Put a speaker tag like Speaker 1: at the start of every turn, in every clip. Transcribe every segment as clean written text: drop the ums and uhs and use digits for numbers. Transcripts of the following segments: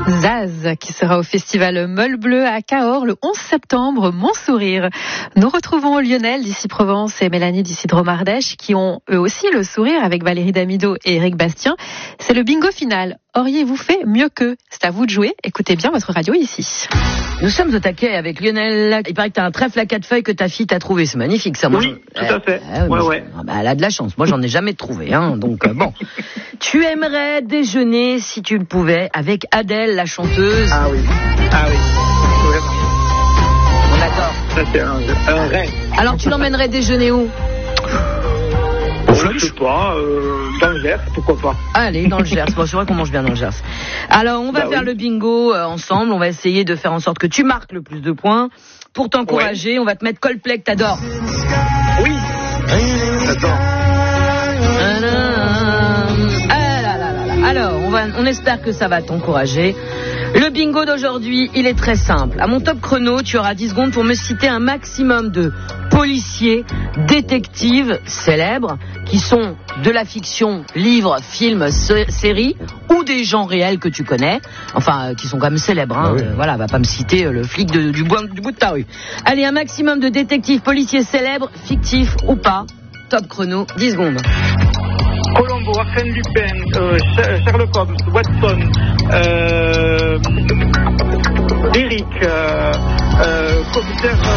Speaker 1: Zaz qui sera au festival Meule Bleu à Cahors le 11 septembre. Mon sourire. Nous retrouvons Lionel d'ici Provence et Mélanie d'ici Dromardèche qui ont eux aussi le sourire avec Valérie Damido et Éric Bastien. C'est le bingo final. Auriez-vous fait mieux qu'eux? C'est à vous de jouer. Écoutez bien votre radio ici.
Speaker 2: Nous sommes au taquet avec Lionel. Il paraît que t'as un trèfle à 4 feuilles que ta fille t'a trouvé. C'est magnifique ça. Moi,
Speaker 3: oui, tout à fait. Ouais.
Speaker 2: Elle a de la chance. Moi, j'en ai jamais trouvé. Donc bon. Tu aimerais déjeuner, si tu le pouvais, avec Adèle, la chanteuse.
Speaker 3: Ah oui. Vraiment.
Speaker 2: Bon, d'accord.
Speaker 3: Ça, c'est un rêve.
Speaker 2: Alors, tu l'emmènerais déjeuner où?
Speaker 3: Je sais pas, dans le Gers, pourquoi pas.
Speaker 2: Allez, dans le Gers. Bon, c'est vrai qu'on mange bien dans le Gers. Alors, on va faire le bingo ensemble. On va essayer de faire en sorte que tu marques le plus de points. Pour t'encourager, on va te mettre Coldplay que t'adores.
Speaker 3: Oui. J'adore.
Speaker 2: Alors, on espère que ça va t'encourager. Le bingo d'aujourd'hui, il est très simple. À mon top chrono, tu auras 10 secondes pour me citer un maximum de policiers, détectives célèbres qui sont de la fiction, livres, films, séries ou des gens réels que tu connais. Enfin, qui sont quand même célèbres. Hein. Voilà, va pas me citer le flic du bout de ta rue. Allez, un maximum de détectives, policiers célèbres, fictifs ou pas. Top chrono, 10 secondes.
Speaker 3: Colombo, Arsène Lupin, Sherlock Holmes, Watson, Eric, commissaire...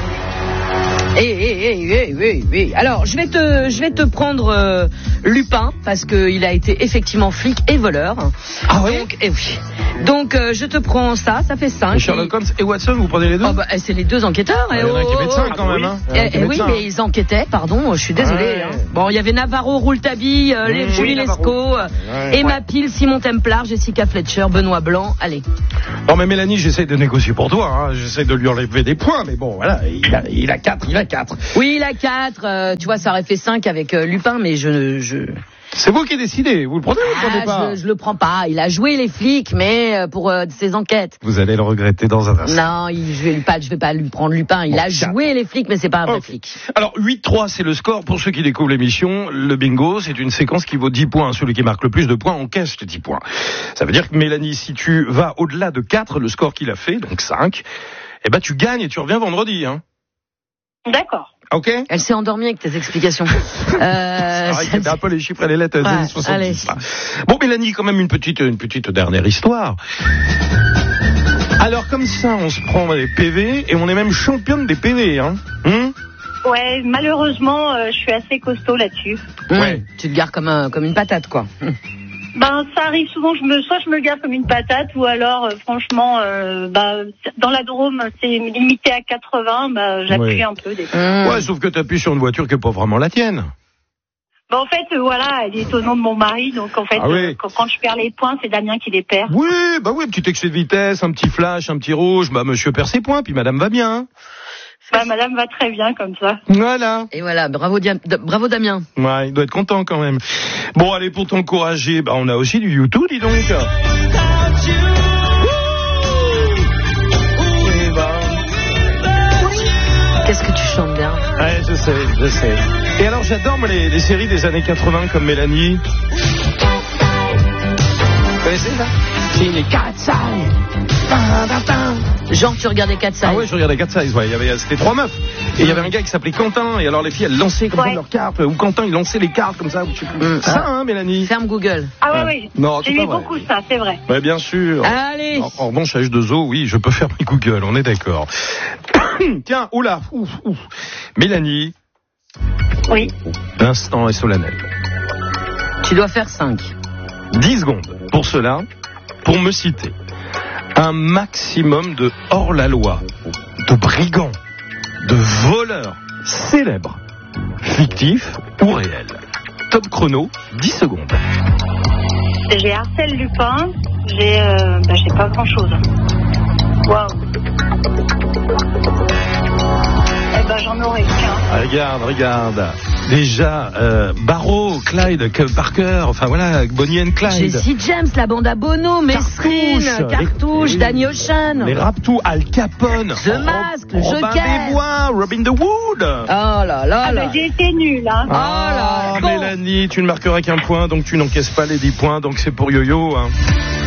Speaker 2: Oui. Alors, je vais te prendre Lupin parce qu'il a été effectivement flic et voleur.
Speaker 4: Ah oui.
Speaker 2: Donc, je te prends ça fait 5.
Speaker 4: Et Sherlock Holmes et Watson, vous prenez les deux?
Speaker 2: C'est les deux enquêteurs.
Speaker 4: Il y en a un qui est médecin quand même. Hein.
Speaker 2: Oui, mais ils enquêtaient, pardon, je suis désolé. Bon, il y avait Navarro, Rouletabille, Julie Lescaut, Emma Peel, Simon Templar, Jessica Fletcher, Benoît Blanc. Allez.
Speaker 4: Non mais Mélanie, j'essaie de négocier pour toi. Hein. J'essaie de lui enlever des points, mais bon, voilà, il a 4.
Speaker 2: Oui, il a 4. Tu vois, ça aurait fait 5 avec Lupin, mais je...
Speaker 4: C'est vous qui décidez. Vous le prenez ou vous le prenez pas?
Speaker 2: Je le prends pas. Il a joué les flics, mais pour ses enquêtes.
Speaker 4: Vous allez le regretter dans un instant.
Speaker 2: Non, je vais pas lui prendre Lupin. Il a joué les flics, mais c'est pas un vrai flic.
Speaker 4: Alors, 8-3, c'est le score. Pour ceux qui découvrent l'émission, le bingo, c'est une séquence qui vaut 10 points. Celui qui marque le plus de points encaisse les 10 points. Ça veut dire que Mélanie, si tu vas au-delà de 4, le score qu'il a fait, donc 5, tu gagnes et tu reviens vendredi. Hein.
Speaker 5: D'accord.
Speaker 4: Ok.
Speaker 2: Elle s'est endormie avec tes explications.
Speaker 4: C'est vrai qu'il y avait un peu les chiffres et les lettres des années 70. Bon, Mélanie, quand même une petite dernière histoire. Alors, comme ça, on se prend les PV et on est même championne des PV, hein.
Speaker 5: Ouais, malheureusement, je suis assez costaud là-dessus.
Speaker 4: Ouais.
Speaker 2: Tu te gares comme une patate, quoi.
Speaker 5: Ben, ça arrive souvent, soit je me gare comme une patate, ou alors, franchement, dans la Drôme, c'est limité à 80, j'appuie un peu des fois.
Speaker 4: Ouais, sauf que t'appuies sur une voiture qui est pas vraiment la tienne.
Speaker 5: En fait, elle est au nom de mon mari, donc en fait, quand je perds les points, c'est Damien qui les perd.
Speaker 4: Oui, petit excès de vitesse, un petit flash, un petit rouge, monsieur perd ses points, puis madame va bien.
Speaker 5: Madame va très bien comme ça.
Speaker 4: Voilà.
Speaker 2: Et voilà, bravo Damien.
Speaker 4: Ouais, il doit être content quand même. Bon, allez, pour t'encourager, on a aussi du YouTube, dis donc.
Speaker 2: Qu'est-ce que tu chantes bien.
Speaker 4: Ouais, je sais. Et alors, j'adore les séries des années 80 comme Mélanie. Vous connaissez ça? C'est les Cat's Eyes.
Speaker 2: Genre, tu regardais Cat's Eyes.
Speaker 4: Ah ouais, je regardais Cat's Eyes, c'était 3 meufs. Et il y avait un gars qui s'appelait Quentin, et alors les filles, elles lançaient comme ça leurs cartes, ou Quentin, il lançait les cartes comme ça, ou je sais plus. Ça, hein, Mélanie?
Speaker 2: Ferme Google.
Speaker 5: Ah ouais.
Speaker 4: Non,
Speaker 5: j'ai vu beaucoup ça, c'est vrai.
Speaker 4: Ouais, bien sûr.
Speaker 2: Allez.
Speaker 4: En revanche, à H2O, oui, je peux fermer Google, on est d'accord. Tiens, oula, Mélanie.
Speaker 5: Oui.
Speaker 4: L'instant est solennel.
Speaker 2: Tu dois faire 5.
Speaker 4: 10 secondes. Pour cela, pour me citer un maximum de hors-la-loi, de brigands, de voleurs célèbres, fictifs ou réels. Top chrono, 10 secondes.
Speaker 5: J'ai Arsène Lupin, j'ai pas grand-chose. Waouh. J'en aurais qu'un.
Speaker 4: Regarde. Déjà, Barrow, Clyde, Parker, enfin voilà, Bonnie and Clyde.
Speaker 2: Jesse James, la bande à Bono, Mesrine, Cartouche, Danny Ocean.
Speaker 4: Les Raptous, Al Capone.
Speaker 2: The Mask, le Joker.
Speaker 4: Robin des Bois, Robin the Wood.
Speaker 2: Oh là là.
Speaker 5: J'ai été nulle, hein.
Speaker 2: Oh là.
Speaker 4: Mélanie, tu ne marqueras qu'un point, donc tu n'encaisses pas les 10 points, donc c'est pour Yo-Yo, hein.